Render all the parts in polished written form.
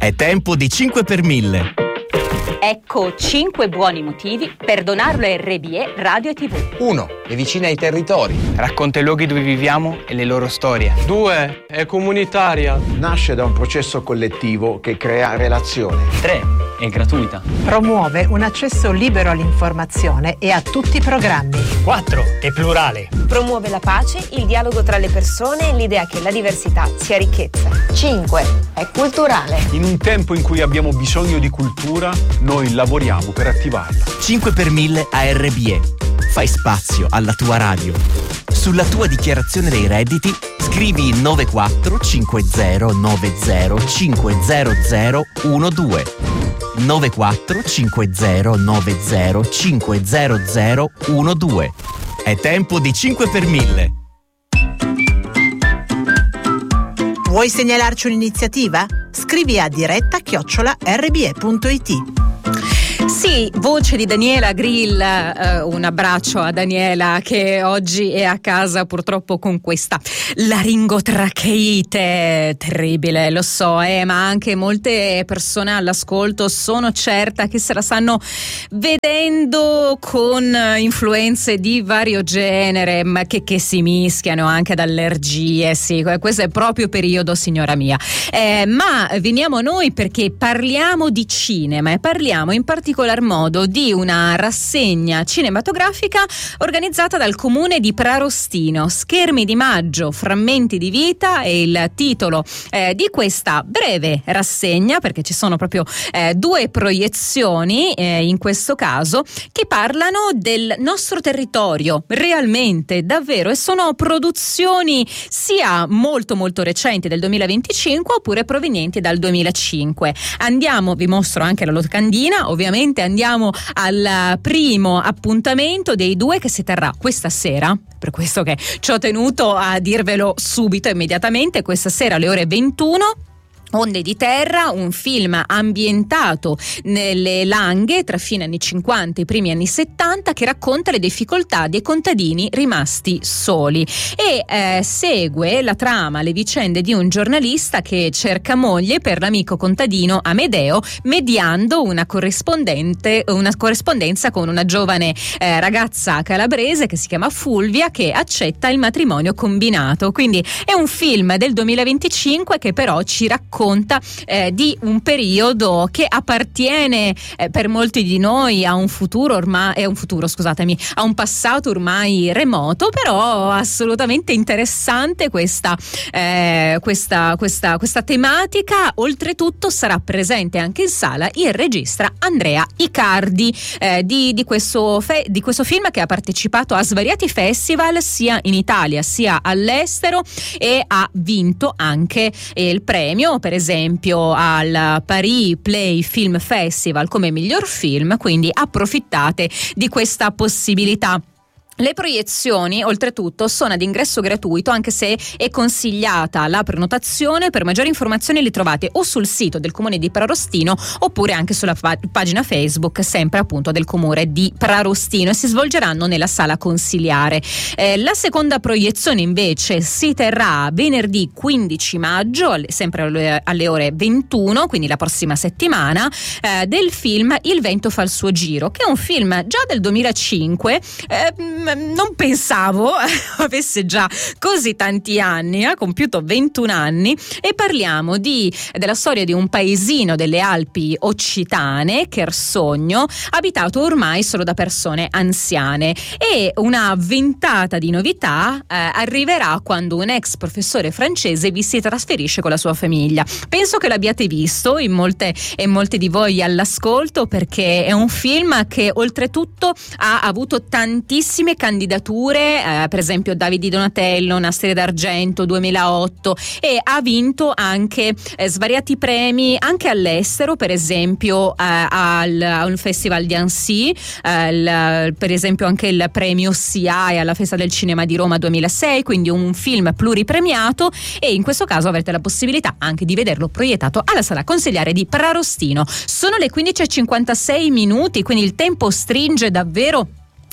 È tempo di 5 per 1000. Ecco 5 buoni motivi per donarlo a RBE Radio e TV. 1. È vicina ai territori. Racconta i luoghi dove viviamo e le loro storie. 2. È comunitaria. Nasce da un processo collettivo che crea relazione. 3. È gratuita. Promuove un accesso libero all'informazione e a tutti i programmi. 4. È plurale. Promuove la pace, il dialogo tra le persone e l'idea che la diversità sia ricchezza. 5. È culturale. In un tempo in cui abbiamo bisogno di cultura, noi lavoriamo per attivarla. 5 per 1000 a RBE. Fai spazio alla tua radio. Sulla tua dichiarazione dei redditi scrivi 945090500012. 945090500012. È tempo di 5 per 1000. Vuoi segnalarci un'iniziativa? Scrivi a diretta@rbe.it. Sì, voce di Daniela Grill, un abbraccio a Daniela che oggi è a casa purtroppo con questa laringotracheite terribile, lo so, ma anche molte persone all'ascolto sono certa che se la stanno vedendo con influenze di vario genere, ma che si mischiano anche ad allergie, sì, questo è proprio periodo, signora mia. Ma veniamo a noi perché parliamo di cinema e parliamo in particolar modo di una rassegna cinematografica organizzata dal comune di Prarostino. Schermi di maggio, frammenti di vita è il titolo di questa breve rassegna, perché ci sono proprio 2 proiezioni in questo caso che parlano del nostro territorio realmente, davvero, e sono produzioni sia molto molto recenti del 2025 oppure provenienti dal 2005. Andiamo, vi mostro anche la locandina, ovviamente andiamo al primo appuntamento dei 2 che si terrà questa sera, per questo che ci ho tenuto a dirvelo subito, immediatamente, questa sera alle ore 21. Onde di terra, un film ambientato nelle Langhe tra fine anni 50 e i primi anni 70 che racconta le difficoltà dei contadini rimasti soli e segue la trama, le vicende di un giornalista che cerca moglie per l'amico contadino Amedeo, mediando una corrispondenza con una giovane ragazza calabrese che si chiama Fulvia, che accetta il matrimonio combinato. Quindi è un film del 2025 che però ci racconta di un periodo che appartiene per molti di noi a un passato ormai remoto, però assolutamente interessante questa tematica. Oltretutto sarà presente anche in sala il regista Andrea Icardi di questo film, che ha partecipato a svariati festival sia in Italia sia all'estero e ha vinto anche il premio, per esempio al Paris Play Film Festival come miglior film, quindi approfittate di questa possibilità. Le proiezioni, oltretutto, sono ad ingresso gratuito, anche se è consigliata la prenotazione. Per maggiori informazioni li trovate o sul sito del comune di Prarostino oppure anche sulla pagina Facebook, sempre appunto del comune di Prarostino, e si svolgeranno nella sala consiliare. La seconda proiezione invece si terrà venerdì 15 maggio, sempre alle ore 21, quindi la prossima settimana, del film Il vento fa il suo giro, che è un film già del 2005, non pensavo avesse già così tanti anni, ha compiuto 21 anni, e parliamo della storia di un paesino delle Alpi occitane, Chersogno, abitato ormai solo da persone anziane, e una ventata di novità arriverà quando un ex professore francese vi si trasferisce con la sua famiglia. Penso che l'abbiate visto in molte di voi all'ascolto, perché è un film che oltretutto ha avuto tantissime candidature, per esempio Davide Donatello, Nastri d'Argento 2008, e ha vinto anche svariati premi anche all'estero, per esempio al Festival di Annecy, per esempio anche il premio SIAE alla Festa del Cinema di Roma 2006, quindi un film pluripremiato, e in questo caso avrete la possibilità anche di vederlo proiettato alla sala consiliare di Prarostino. Sono le 15:56, quindi il tempo stringe davvero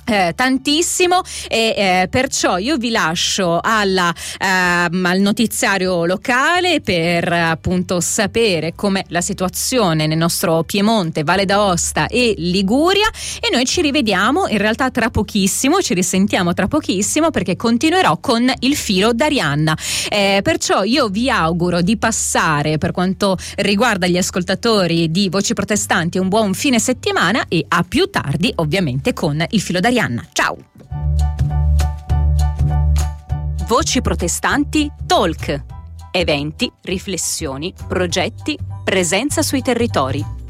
tantissimo e perciò io vi lascio al notiziario locale per appunto sapere com'è la situazione nel nostro Piemonte, Valle d'Aosta e Liguria, e noi ci rivediamo in realtà tra pochissimo, ci risentiamo tra pochissimo, perché continuerò con il filo d'Arianna. Perciò io vi auguro di passare, per quanto riguarda gli ascoltatori di Voci Protestanti, un buon fine settimana e a più tardi ovviamente con il filo d'Arianna. Ciao! Voci Protestanti Talk. Eventi, riflessioni, progetti, presenza sui territori.